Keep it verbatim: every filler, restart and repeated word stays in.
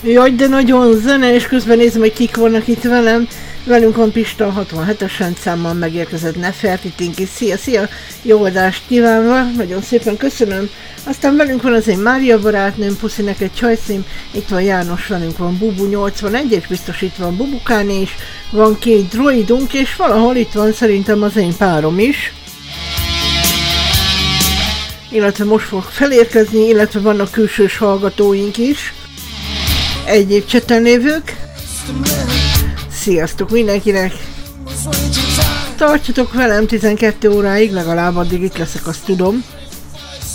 Jaj, de nagyon zene, és közben nézem, hogy kik vannak itt velem. Velünk van Pista, hatvanhetes rendszámmal megérkezett Nefertitinki. Szia, szia! Jó adást kívánva, nagyon szépen köszönöm. Aztán velünk van az én Mária barátnőm, puszi neked csajszím. Itt van János, velünk van Bubu nyolcvanegy, és biztos itt van Bubukán is. Van két droidunk, és valahol itt van szerintem az én párom is. Illetve most fog felérkezni, illetve vannak külsős hallgatóink is. Egyéb cseten lévők. Sziasztok mindenkinek! Tartsatok velem tizenkettő óráig, legalább addig itt leszek, azt tudom.